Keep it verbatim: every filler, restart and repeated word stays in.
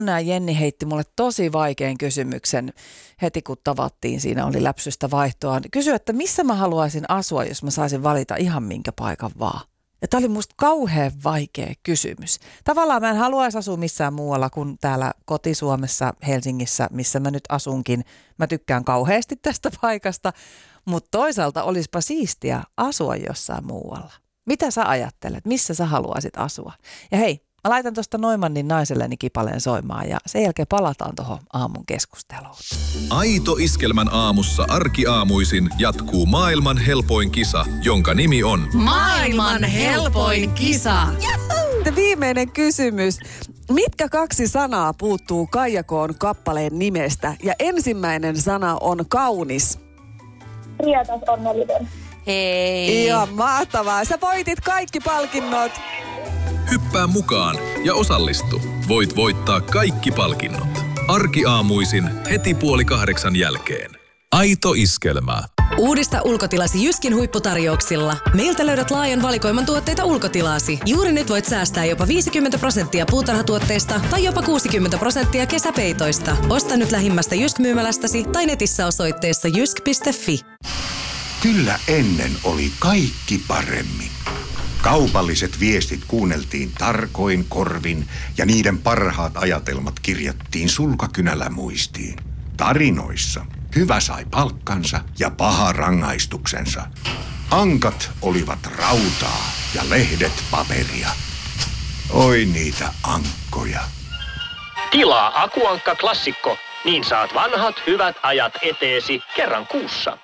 Anna ja Jenni heitti mulle tosi vaikean kysymyksen heti kun tavattiin. Siinä oli läpsystä vaihtoa. Kysyi, että missä mä haluaisin asua, jos mä saisin valita ihan minkä paikan vaan. Ja tää oli musta kauhean vaikea kysymys. Tavallaan mä en haluaisi asua missään muualla kuin täällä koti-Suomessa, Helsingissä, missä mä nyt asunkin. Mä tykkään kauheasti tästä paikasta, mutta toisaalta olisipa siistiä asua jossain muualla. Mitä sä ajattelet? Missä sä haluaisit asua? Ja hei, mä laitan tuosta Noimannin naiselleni kipaleen soimaan ja sen jälkeen palataan tuohon aamun keskusteluun. Aito Iskelmän aamussa arkiaamuisin jatkuu maailman helpoin kisa, jonka nimi on Maailman helpoin kisa. Juhu! Viimeinen kysymys. Mitkä kaksi sanaa puuttuu Kaija-Koon kappaleen nimestä? Ja ensimmäinen sana on kaunis. Rietas onnellinen. Hei. Ihan mahtavaa. Sä voitit kaikki palkinnot. Hyppää mukaan ja osallistu. Voit voittaa kaikki palkinnot. Arkiaamuisin heti puoli kahdeksan jälkeen. Aito Iskelmä. Uudista ulkotilasi Jyskin huipputarjouksilla. Meiltä löydät laajan valikoiman tuotteita ulkotilasi. Juuri nyt voit säästää jopa viisikymmentä prosenttia puutarhatuotteista tai jopa kuusikymmentä prosenttia kesäpeitoista. Osta nyt lähimmästä Jysk-myymälästäsi tai netissä osoitteessa jysk piste fi. Kyllä ennen oli kaikki paremmin. Kaupalliset viestit kuunneltiin tarkoin korvin ja niiden parhaat ajatelmat kirjattiin sulkakynällä muistiin. Tarinoissa hyvä sai palkkansa ja paha rangaistuksensa. Ankat olivat rautaa ja lehdet paperia. Oi niitä ankkoja. Tilaa Akuankka klassikko, niin saat vanhat hyvät ajat eteesi kerran kuussa.